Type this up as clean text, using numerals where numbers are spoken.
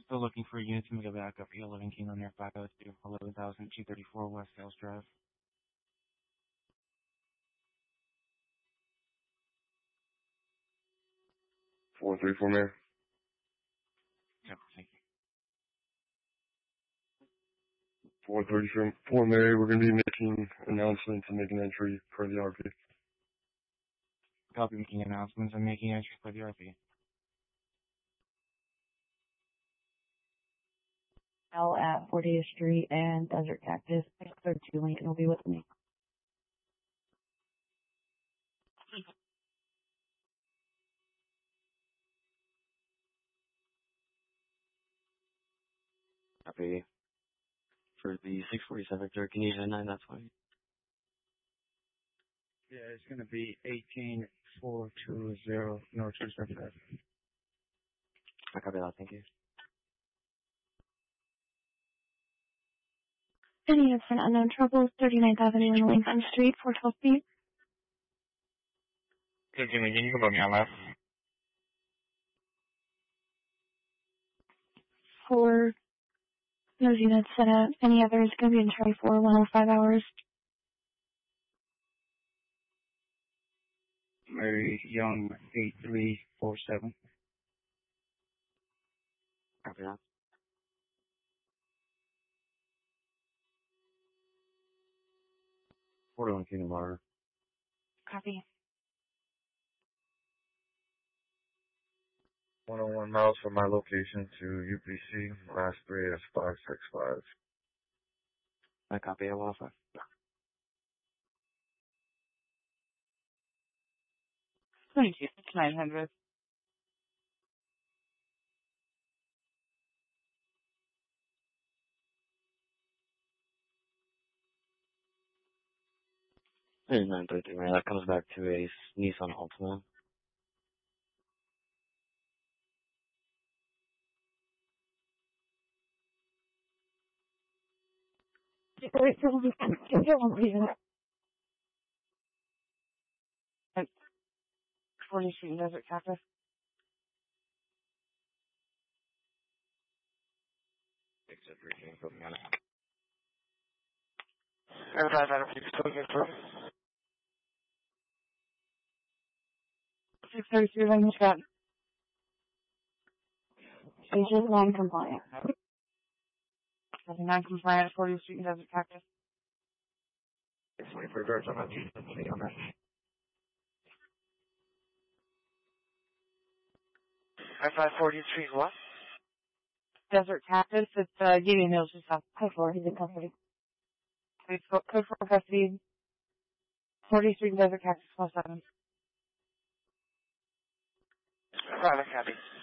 Still looking for a unit to make a backup for your 11 King on Air 502, 11,234 West Sales Drive. $434, man. Yep, thank you. 434, Mary, we're going to be making announcements and making entry for the RP. I'll be making announcements and making entries for the RP. L at 40th Street and Desert Cactus. 632 Lincoln will be with me. Copy. For the 647 Victor, can you use 9, that's fine. Yeah, it's going to be 18420 Northwest Drive. I copy that, thank you. Any units for unknown troubles, 39th Avenue and Lincoln Street, 412 feet. Okay, Jimmy, can you go above me on left? For those units, any others going to be in Charlie for 105 hours. Mary Young, 8347. Copy that. Portland Kingdom Water. Copy. 101 miles from my location to UPC. Last 3 is 565. I copy Alpha. 900. Hey, 933, man. That comes back to a Nissan Altima. Wait, 40th Street and Desert Cactus. Except for you put me on it. Everybody better be still good for 633 Lincoln Street. Agent non-compliant. Non-compliant, 40th Street and Desert Cactus. 624 George, I'm not using on that. I 40th Street, what? Desert Cactus. It's Gideon Hills, just off code 4. He's in custody. It's code 4 custody. 40th Street and Desert Cactus, +7. Private copy.